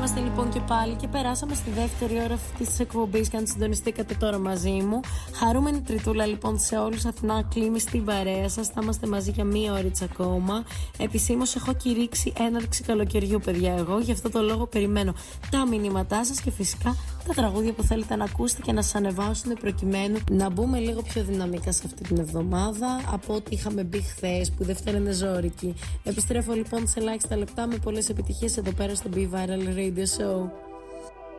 είμαστε λοιπόν και πάλι και περάσαμε στη δεύτερη ώρα αυτής της εκπομπής και αν συντονιστήκατε τώρα μαζί μου. Χαρούμενη τριτούλα λοιπόν σε όλους, Αθηνά Κλίμη στην παρέα σας. Θα είμαστε μαζί για μία ώριτσα ακόμα. Επισήμως έχω κηρύξει έναρξη καλοκαιριού, παιδιά, εγώ. Γι' αυτό το λόγο περιμένω τα μηνύματά σας και φυσικά τα τραγούδια που θέλετε να ακούσετε και να σας ανεβάσουν προκειμένου να μπούμε λίγο πιο δυναμικά σε αυτή την εβδομάδα από ό,τι είχαμε μπει χθες, που Δευτέρα είναι ζώρικη. Επιστρέφω λοιπόν σε ελάχιστα λεπτά με πολλές επιτυχίες εδώ πέρα στο Be Viral Radio Show.